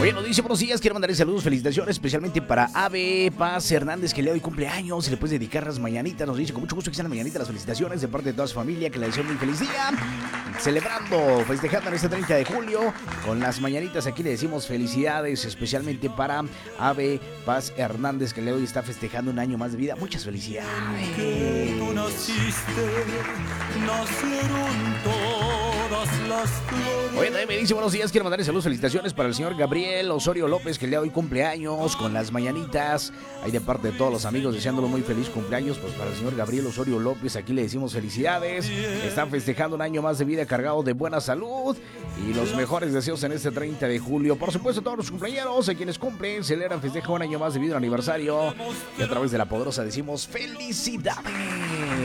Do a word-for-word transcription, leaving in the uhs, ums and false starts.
Oye, nos dice buenos días, quiero mandarle saludos, felicitaciones, especialmente para Ave Paz Hernández, que le hoy cumpleaños, y le puedes dedicar las mañanitas. Nos dice con mucho gusto que sean las mañanitas, las felicitaciones de parte de toda su familia, que le deseo muy feliz día. Celebrando, festejando en este treinta de julio, con las mañanitas, aquí le decimos felicidades, especialmente para Ave Paz Hernández, que le hoy está festejando un año más de vida. Muchas felicidades. Que tú naciste, nacieron todas las flores. Oye, también me dice buenos días, quiero mandarle saludos, felicitaciones para el señor Gabriel Osorio López, que le hoy cumpleaños, con las mañanitas, ahí de parte de todos los amigos, deseándolo muy feliz cumpleaños, pues para el señor Gabriel Osorio López, aquí le decimos felicidades, están festejando un año más de vida cargado de buena salud y los mejores deseos en este treinta de julio. Por supuesto, todos los cumpleaños, a quienes cumplen, celebran, festejan un año más de vida, un aniversario, y a través de La Poderosa decimos felicidades.